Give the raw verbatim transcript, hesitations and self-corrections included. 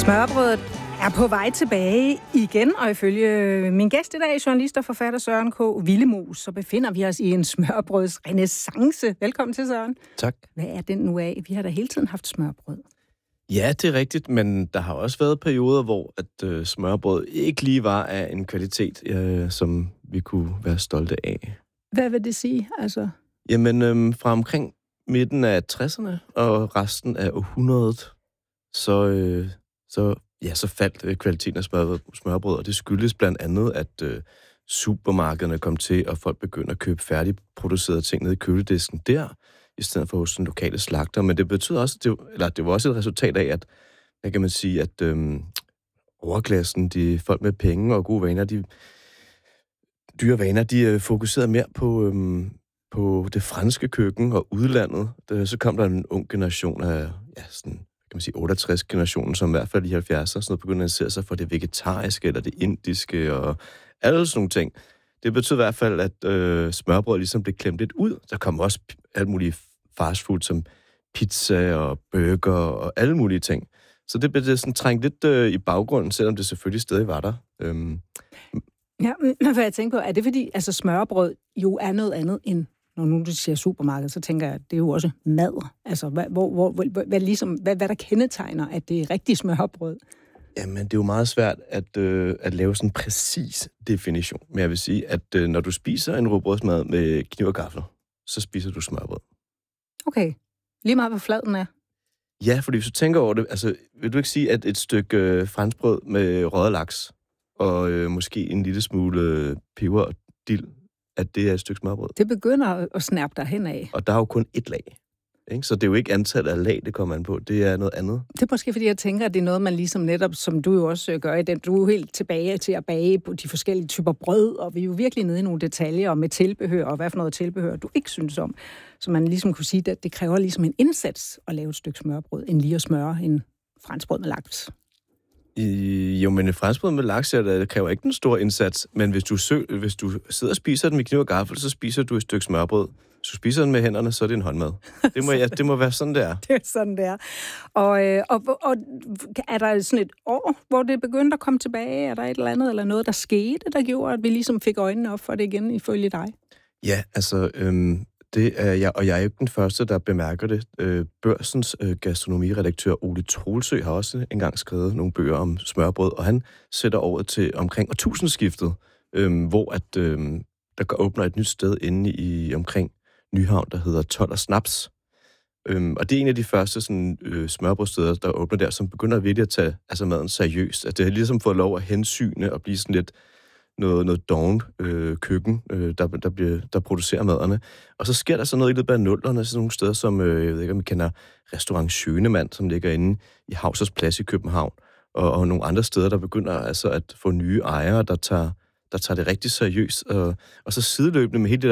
Smørrebrødet er på vej tilbage igen, og ifølge min gæst i dag, journalist og forfatter Søren K. Willemoes, så befinder vi os i en smørbrøds renæssance. Velkommen til, Søren. Tak. Hvad er den nu af? Vi har da hele tiden haft smørbrød. Ja, det er rigtigt, men der har også været perioder, hvor at øh, smørbrød ikke lige var af en kvalitet, øh, som vi kunne være stolte af. Hvad vil det sige, altså? Jamen, øh, fra omkring midten af tresserne og resten af århundredet, så, øh, så, ja, så faldt øh, kvaliteten af smørbrød, smørbrød, og det skyldes blandt andet, at øh, supermarkederne kom til, og folk begyndte at købe færdigproducerede ting ned i køledisken der, i stedet for hos den lokale slagter. Men det betyder også, det, eller det var også et resultat af, at, hvad kan man sige, at øhm, overklassen, de folk med penge og gode vaner, de dyre vaner, de øh, fokuserede mere på, øhm, på det franske køkken og udlandet. Det, så kom der en ung generation af, ja, sådan, kan man sige, otteogtres-generationen, som i hvert fald i halvfjerdserne sådan noget, begyndte at interessere sig for det vegetariske eller det indiske og alle sådan nogle ting. Det betød i hvert fald, at øh, smørbrød ligesom blev klemt lidt ud. Der kom også alt muligt fastfood som pizza og burger og alle mulige ting. Så det blev sådan trængt lidt øh, i baggrunden, selvom det selvfølgelig stadig var der. Øhm. Ja, men hvad jeg tænker på, er det fordi, altså smørbrød jo er noget andet end, når nu du siger supermarked, så tænker jeg, at det er jo også mad. Altså, hvad, hvor, hvor, hvad, hvad, ligesom, hvad, hvad der kendetegner, at det er rigtig smørbrød? Jamen, det er jo meget svært at, øh, at lave sådan en præcis definition. Men jeg vil sige, at øh, når du spiser en rugbrødsmad med kniv og gaffel, så spiser du smørbrød. Okay. Lige meget, hvor flad den er. Ja, fordi hvis du tænker over det, altså, vil du ikke sige, at et stykke øh, franskbrød med røget laks, og øh, måske en lille smule øh, peber og dild, at det er et stykke smørbrød? Det begynder at snærpe dig henad. Og der er jo kun ét lag. Ikke? Så det er jo ikke antallet af lag, det kommer an på. Det er noget andet. Det er måske, fordi jeg tænker, at det er noget, man ligesom netop, som du jo også gør i den, du er jo helt tilbage til at bage på de forskellige typer brød, og vi er jo virkelig nede i nogle detaljer og med tilbehør, og hvad for noget tilbehør, du ikke synes om. Så man ligesom kunne sige, at det kræver ligesom en indsats at lave et stykke smørbrød, end lige at smøre en franskbrød med laks. I, jo, men en franskbrød med laks, det kræver ikke en stor indsats, men hvis du, sø, hvis du sidder og spiser den med kniv og gaffel, så spiser du et stykke smørbrød. Hvis du spiser den med hænderne, så er det en håndmad. Det må, ja, det må være sådan, det er. Det er sådan, det er. Og, øh, og, og er der sådan et år, hvor det begyndte at komme tilbage? Er der et eller andet, eller noget, der skete, der gjorde, at vi ligesom fik øjnene op for det igen, ifølge dig? Ja, altså, øhm, det er jeg, og jeg er jo ikke den første, der bemærker det. Øh, Børsens øh, gastronomiredaktør Ole Troelsø har også engang skrevet nogle bøger om smørbrød, og han sætter året til omkring årtusindskiftet, øh, hvor at, øh, der åbner et nyt sted inde i omkring Nyhavn, der hedder Told og Snaps. Øhm, og det er en af de første sådan, øh, smørbrødsteder, der åbner der, som begynder virkelig at tage altså, maden seriøst. At det har ligesom fået lov at hensyne og blive sådan lidt noget, noget doven øh, køkken, øh, der, der, bliver, der producerer maderne. Og så sker der så noget i løbet af nullerne, sådan nogle steder som, øh, jeg ved ikke om I kender, Restaurant Schønemann, som ligger inde i Hausers Plads i København, og, og nogle andre steder, der begynder altså at få nye ejere, der tager, der tager det rigtig seriøst. Og, og så sideløbende med hele det